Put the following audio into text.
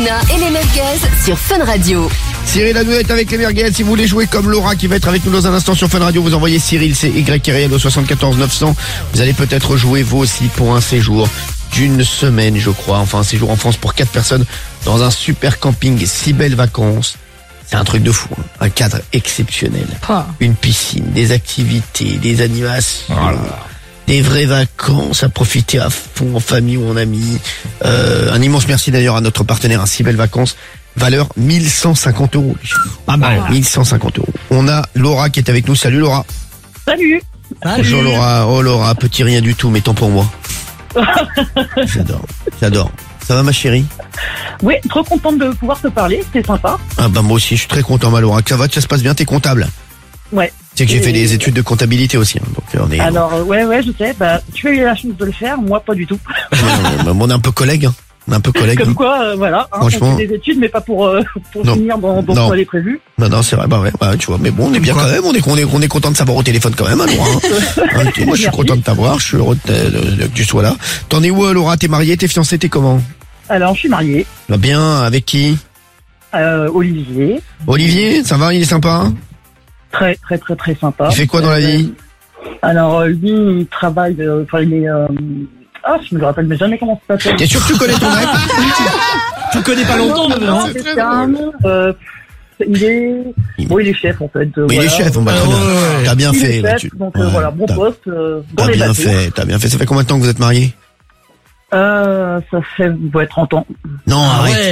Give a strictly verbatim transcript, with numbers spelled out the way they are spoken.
Hanouna et les Merguez sur Fun Radio. Cyril Hanouna est avec les Merguez. Si vous voulez jouer comme Laura qui va être avec nous dans un instant sur Fun Radio, vous envoyez Cyril, c'est Y au soixante-quatorze neuf cents. Vous allez peut-être jouer vous aussi pour un séjour d'une semaine, je crois. Enfin, un séjour en France pour quatre personnes dans un super camping. Si belles vacances. C'est un truc de fou, hein. Un cadre exceptionnel. Ah. Une piscine, des activités, des animations. Oh là là. Des vraies vacances à profiter à fond en famille ou en amis. Euh, un immense merci d'ailleurs à notre partenaire, un Si Belles Vacances. Valeur mille cent cinquante euros. Pas mal. mille cent cinquante euros. On a Laura qui est avec nous. Salut Laura. Salut. Bonjour Laura. Oh Laura, petit rien du tout, mais tant pour moi. J'adore, j'adore. Ça va ma chérie? Oui, trop contente de pouvoir te parler, c'est sympa. Ah bah moi aussi, je suis très content ma Laura. Ça va, ça se passe bien, t'es comptable? Ouais. Tu sais que j'ai Et- fait des études de comptabilité aussi. Hein, donc on est... Alors, euh, ouais, ouais, je sais, bah, tu as eu la chance de le faire, moi pas du tout. on, on est un peu collègues. Hein. On est un peu collègues. Comme hein. quoi, euh, voilà, hein, Franchement. on fait des études, mais pas pour, euh, pour Non. finir dans, dans Non. ce qu'on avait prévu. Non, non, c'est vrai, bah ouais, bah, tu vois, mais bon, on est bien Quoi quand même, on est, on est, on est content de savoir au téléphone quand même, hein, Laura. Hein. Hein, tu- moi, je suis Merci. content de t'avoir, je suis heureux de, de- de- que tu sois là. T'en es où, euh, Laura? T'es mariée, t'es fiancée, t'es comment? Alors, je suis mariée, Bah bien, avec qui? euh, Olivier, Olivier, ça va, il est sympa? Hein? très, très, très, très sympa. Il fait quoi dans la vie? Alors, euh, lui, il travaille, euh, enfin, il est, euh, ah, je me rappelle mais jamais comment ça s'appelle. T'es sûr que tu connais ton mec? Tu connais pas longtemps, non, non, non, c'est c'est très un, drôle. euh, il est, Il- bon, il est chef, en fait. euh, Mais il est voilà. chef, on va Ah très bien. ouais, ouais. T'as bien Il fait. est là, chef, tu- donc, euh, Ouais, voilà, bon t'as- poste, euh, dans T'as les bien bateaux. fait, t'as bien fait. Ça fait combien de temps que vous êtes mariés? Euh, ça fait, ouais, trente ans. Non, Ah arrête. ouais.